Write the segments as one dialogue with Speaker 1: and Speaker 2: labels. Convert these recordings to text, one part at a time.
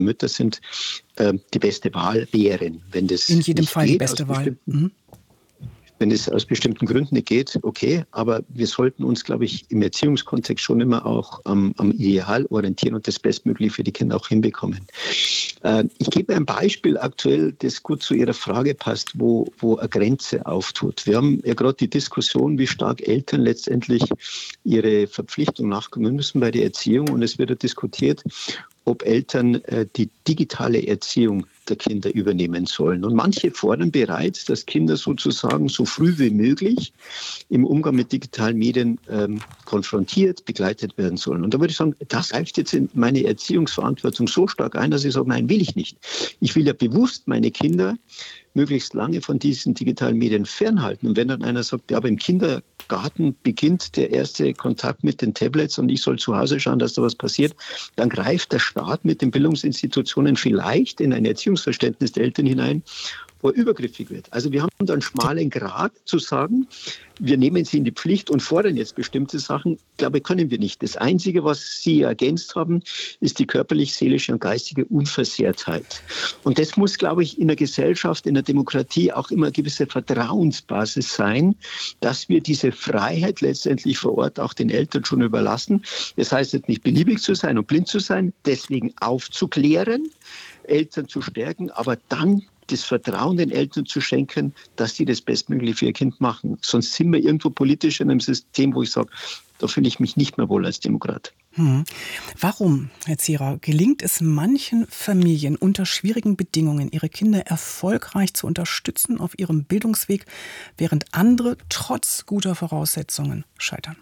Speaker 1: Mütter sind, die beste Wahl wären. Wenn das
Speaker 2: in jedem
Speaker 1: nicht
Speaker 2: Fall
Speaker 1: geht,
Speaker 2: die beste Wahl.
Speaker 1: Wenn es aus bestimmten Gründen nicht geht, okay, aber wir sollten uns, glaube ich, im Erziehungskontext schon immer auch am Ideal orientieren und das Bestmögliche für die Kinder auch hinbekommen. Ich gebe ein Beispiel aktuell, das gut zu Ihrer Frage passt, wo eine Grenze auftut. Wir haben ja gerade die Diskussion, wie stark Eltern letztendlich ihre Verpflichtung nachkommen müssen bei der Erziehung, und es wird ja diskutiert, ob Eltern die digitale Erziehung der Kinder übernehmen sollen. Und manche fordern bereits, dass Kinder sozusagen so früh wie möglich im Umgang mit digitalen Medien konfrontiert, begleitet werden sollen. Und da würde ich sagen, das greift jetzt in meine Erziehungsverantwortung so stark ein, dass ich sage, nein, will ich nicht. Ich will ja bewusst meine Kinder möglichst lange von diesen digitalen Medien fernhalten. Und wenn dann einer sagt, ja, aber im Kindergarten beginnt der erste Kontakt mit den Tablets und ich soll zu Hause schauen, dass da was passiert, dann greift der Staat mit den Bildungsinstitutionen vielleicht in ein Erziehungsverständnis der Eltern hinein, wo er übergriffig wird. Also wir haben da einen schmalen Grat zu sagen, wir nehmen sie in die Pflicht und fordern jetzt bestimmte Sachen. Ich glaube, können wir nicht. Das Einzige, was Sie ergänzt haben, ist die körperlich, seelische und geistige Unversehrtheit. Und das muss, glaube ich, in der Gesellschaft, in der Demokratie auch immer eine gewisse Vertrauensbasis sein, dass wir diese Freiheit letztendlich vor Ort auch den Eltern schon überlassen. Das heißt jetzt nicht beliebig zu sein und blind zu sein, deswegen aufzuklären, Eltern zu stärken, aber dann das Vertrauen den Eltern zu schenken, dass sie das Bestmögliche für ihr Kind machen. Sonst sind wir irgendwo politisch in einem System, wo ich sage, da fühle ich mich nicht mehr wohl als Demokrat.
Speaker 2: Warum, Herr Zierer, gelingt es manchen Familien unter schwierigen Bedingungen, ihre Kinder erfolgreich zu unterstützen auf ihrem Bildungsweg, während andere trotz guter Voraussetzungen scheitern?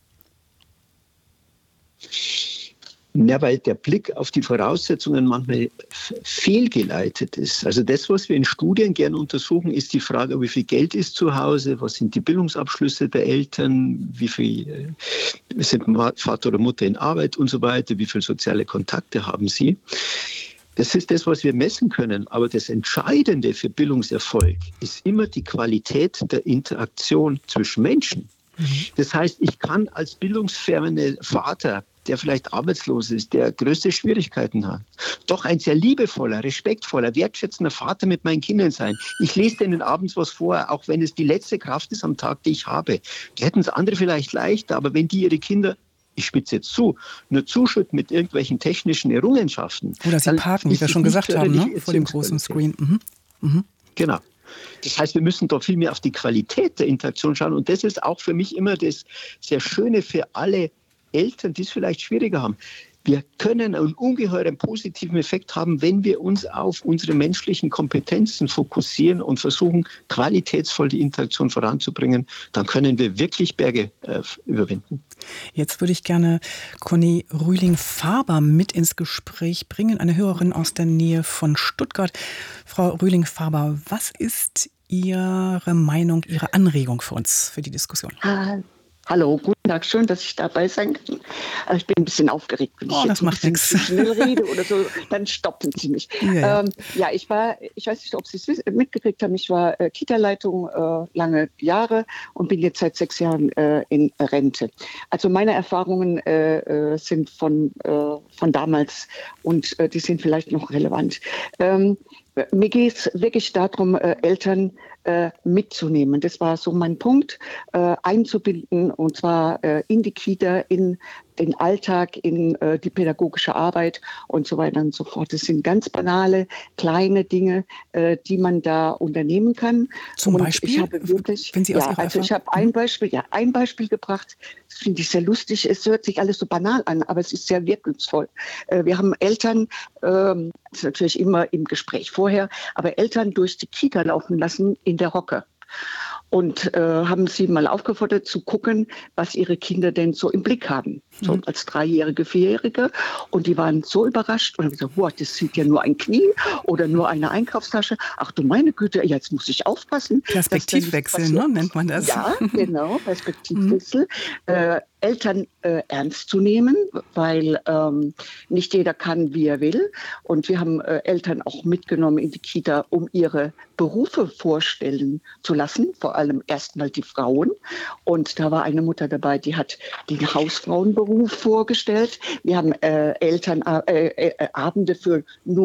Speaker 1: Ja, weil der Blick auf die Voraussetzungen manchmal fehlgeleitet ist. Also das, was wir in Studien gerne untersuchen, ist die Frage, wie viel Geld ist zu Hause, was sind die Bildungsabschlüsse der Eltern, wie viel sind Vater oder Mutter in Arbeit und so weiter, wie viele soziale Kontakte haben sie. Das ist das, was wir messen können. Aber das Entscheidende für Bildungserfolg ist immer die Qualität der Interaktion zwischen Menschen. Das heißt, ich kann als bildungsferne Vater, der vielleicht arbeitslos ist, der größte Schwierigkeiten hat, doch ein sehr liebevoller, respektvoller, wertschätzender Vater mit meinen Kindern sein. Ich lese denen abends was vor, auch wenn es die letzte Kraft ist am Tag, die ich habe. Die hätten es andere vielleicht leichter, aber wenn die ihre Kinder, ich spitze jetzt zu, nur zuschütten mit irgendwelchen technischen Errungenschaften.
Speaker 2: Oder sie parken, wie wir schon gesagt haben, ne? Vor dem großen Screen.
Speaker 1: Genau. Das heißt, wir müssen da viel mehr auf die Qualität der Interaktion schauen. Und das ist auch für mich immer das sehr Schöne für alle Eltern, die es vielleicht schwieriger haben. Wir können einen ungeheuren positiven Effekt haben, wenn wir uns auf unsere menschlichen Kompetenzen fokussieren und versuchen, qualitätsvoll die Interaktion voranzubringen. Dann können wir wirklich Berge überwinden.
Speaker 2: Jetzt würde ich gerne Conny Rühling-Faber mit ins Gespräch bringen, eine Hörerin aus der Nähe von Stuttgart. Frau Rühling-Faber, was ist Ihre Meinung, Ihre Anregung für uns, für die Diskussion?
Speaker 3: Hallo, guten Tag, schön, dass ich dabei sein kann. Ich bin ein bisschen aufgeregt, wenn ich jetzt ein bisschen zu schnell rede oder so, dann stoppen Sie mich.
Speaker 2: Ja.
Speaker 3: Ich weiß nicht, ob Sie es mitgekriegt haben, ich war Kita-Leitung lange Jahre und bin jetzt seit 6 Jahren in Rente. Also meine Erfahrungen sind von damals und die sind vielleicht noch relevant. Mir geht es wirklich darum, Eltern mitzunehmen. Das war so mein Punkt, einzubinden, und zwar in die Kita, in den Alltag, in die pädagogische Arbeit und so weiter und so fort. Das sind ganz banale, kleine Dinge, die man da unternehmen kann.
Speaker 2: Zum Beispiel?
Speaker 3: Ich habe wirklich,
Speaker 2: wenn Sie aus Ihrer
Speaker 3: ich habe ein Beispiel gebracht. Das finde ich sehr lustig. Es hört sich alles so banal an, aber es ist sehr wirkungsvoll. Wir haben Eltern, das ist natürlich immer im Gespräch vorher, aber Eltern durch die Kita laufen lassen in der Hocke. Und haben sie mal aufgefordert zu gucken, was ihre Kinder denn so im Blick haben. So als 3-Jährige, 4-Jährige. Und die waren so überrascht und haben gesagt, wow, das sieht ja nur ein Knie oder nur eine Einkaufstasche. Ach du meine Güte, jetzt muss ich aufpassen.
Speaker 2: Perspektivwechsel, ne, nennt man das.
Speaker 3: Ja, genau, Perspektivwechsel. Eltern ernst zu nehmen, weil nicht jeder kann, wie er will. Und wir haben Eltern auch mitgenommen in die Kita, um ihre Berufe vorstellen zu lassen, vor allem erstmal die Frauen. Und da war eine Mutter dabei, die hat den Hausfrauenberuf vorgestellt. Wir haben Elternabende für nur